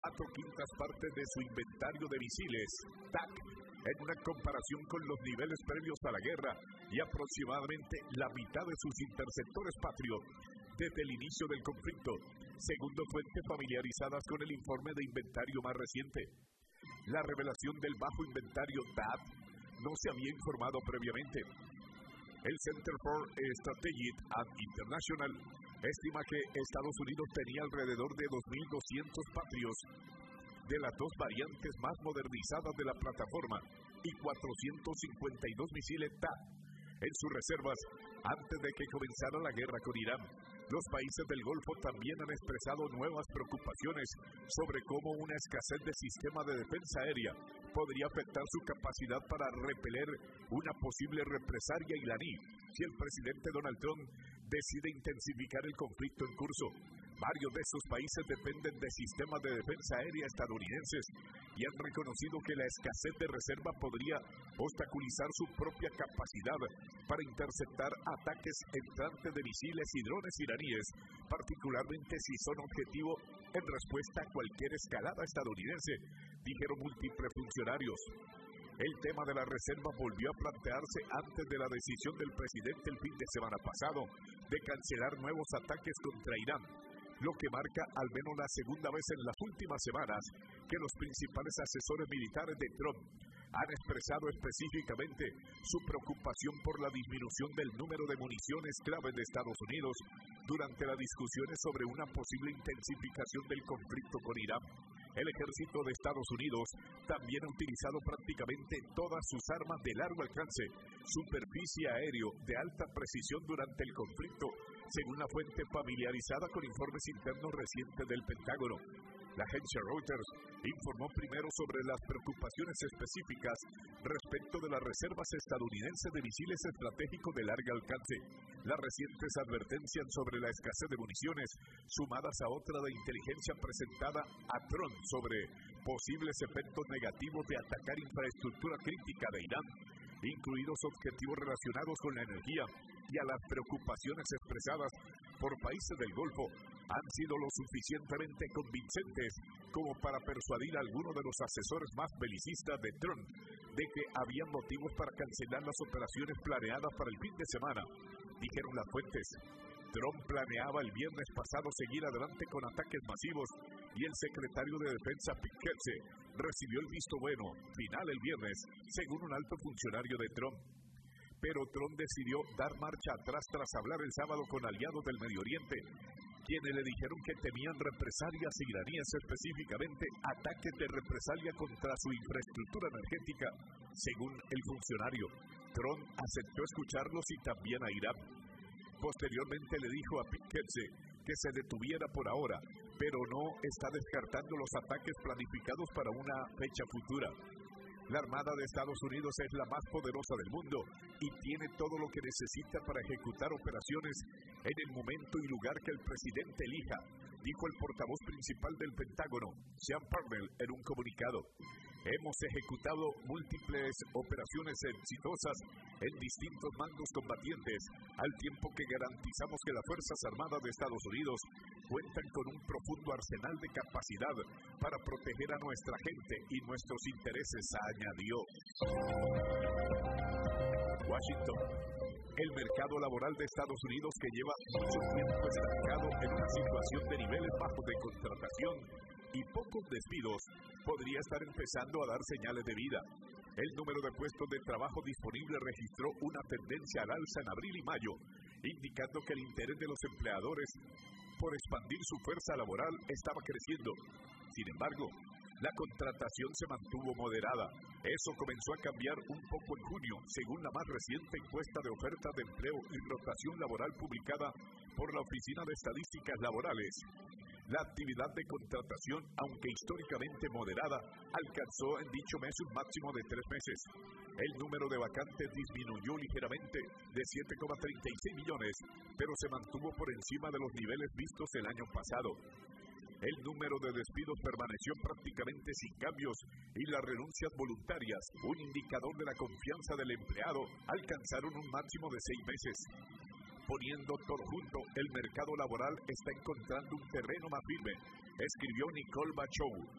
4/5 partes de su inventario de misiles TAC, en una comparación con los niveles previos a la guerra y aproximadamente la mitad de sus interceptores Patriot desde el inicio del conflicto, según fuentes familiarizadas con el informe de inventario más reciente. La revelación del bajo inventario TAD no se había informado previamente. El Center for Strategic and International estima que Estados Unidos tenía alrededor de 2.200 Patriots de las dos variantes más modernizadas de la plataforma y 452 misiles TAD en sus reservas antes de que comenzara la guerra con Irán. Los países del Golfo también han expresado nuevas preocupaciones sobre cómo una escasez de sistema de defensa aérea podría afectar su capacidad para repeler una posible represalia iraní si el presidente Donald Trump decide intensificar el conflicto en curso. Varios de estos países dependen de sistemas de defensa aérea estadounidenses y han reconocido que la escasez de reserva podría obstaculizar su propia capacidad para interceptar ataques entrantes de misiles y drones iraníes, particularmente si son objetivo en respuesta a cualquier escalada estadounidense, dijeron múltiples funcionarios. El tema de la reserva volvió a plantearse antes de la decisión del presidente el fin de semana pasado de cancelar nuevos ataques contra Irán, lo que marca al menos la segunda vez en las últimas semanas que los principales asesores militares de Trump han expresado específicamente su preocupación por la disminución del número de municiones clave de Estados Unidos durante las discusiones sobre una posible intensificación del conflicto con Irán. El ejército de Estados Unidos también ha utilizado prácticamente todas sus armas de largo alcance, superficie aéreo de alta precisión durante el conflicto, según la fuente familiarizada con informes internos recientes del Pentágono. La agencia Reuters informó primero sobre las preocupaciones específicas respecto de las reservas estadounidenses de misiles estratégicos de largo alcance. Las recientes advertencias sobre la escasez de municiones, sumadas a otra de inteligencia presentada a Trump sobre posibles efectos negativos de atacar infraestructura crítica de Irán, incluidos objetivos relacionados con la energía, y a las preocupaciones expresadas por países del Golfo, han sido lo suficientemente convincentes como para persuadir a algunos de los asesores más belicistas de Trump de que había motivos para cancelar las operaciones planeadas para el fin de semana, dijeron las fuentes. Trump planeaba el viernes pasado seguir adelante con ataques masivos y el secretario de Defensa Pete Hegseth recibió el visto bueno final el viernes, según un alto funcionario de Trump. Pero Trump decidió dar marcha atrás tras hablar el sábado con aliados del Medio Oriente, quienes le dijeron que temían represalias iraníes, específicamente ataques de represalia contra su infraestructura energética, según el funcionario. Trump aceptó escucharlos y también a Irán. Posteriormente le dijo a Pete Hegseth que se detuviera por ahora, pero no está descartando los ataques planificados para una fecha futura. La Armada de Estados Unidos es la más poderosa del mundo y tiene todo lo que necesita para ejecutar operaciones en el momento y lugar que el presidente elija, dijo el portavoz principal del Pentágono, Sean Parnell, en un comunicado. Hemos ejecutado múltiples operaciones exitosas en distintos mandos combatientes, al tiempo que garantizamos que las Fuerzas Armadas de Estados Unidos cuentan con un profundo arsenal de capacidad para proteger a nuestra gente y nuestros intereses, añadió. Washington. El mercado laboral de Estados Unidos, que lleva mucho tiempo estancado en una situación de niveles bajos de contratación y pocos despidos, podría estar empezando a dar señales de vida. El número de puestos de trabajo disponibles registró una tendencia al alza en abril y mayo, indicando que el interés de los empleadores por expandir su fuerza laboral estaba creciendo. Sin embargo, la contratación se mantuvo moderada. Eso comenzó a cambiar un poco en junio, según la más reciente encuesta de ofertas de empleo y rotación laboral publicada por la Oficina de Estadísticas Laborales. La actividad de contratación, aunque históricamente moderada, alcanzó en dicho mes un máximo de 3 meses. El número de vacantes disminuyó ligeramente de 7,36 millones, pero se mantuvo por encima de los niveles vistos el año pasado. El número de despidos permaneció prácticamente sin cambios y las renuncias voluntarias, un indicador de la confianza del empleado, alcanzaron un máximo de 6 meses. Poniendo todo junto, el mercado laboral está encontrando un terreno más firme, escribió Nicole Bachow,